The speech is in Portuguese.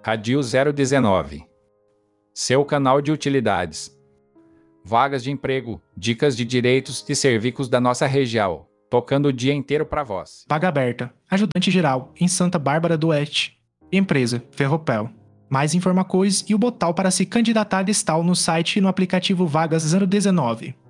Radio 019. Seu canal de utilidades. Vagas de emprego, dicas de direitos e serviços da nossa região, tocando o dia inteiro para vós. Vaga aberta. Ajudante geral, em Santa Bárbara do Oeste. Empresa, Ferropel. Mais informações e o botão para se candidatar está no site e no aplicativo Vagas 019.